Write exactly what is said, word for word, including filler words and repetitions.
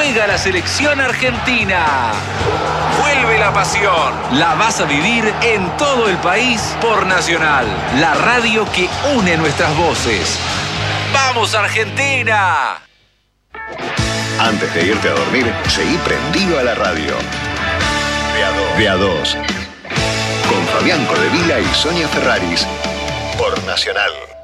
Juega la selección argentina. Vuelve la pasión. La vas a vivir en todo el país por Nacional, la radio que une nuestras voces. ¡Vamos, Argentina! Antes de irte a dormir, seguí prendido a la radio. De a dos. Con Fabián Codevila y Sonia Ferraris. Por Nacional.